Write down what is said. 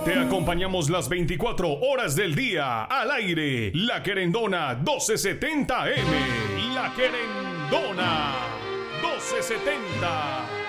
Te acompañamos las 24 horas del día al aire. La Querendona 1270M. La Querendona 1270.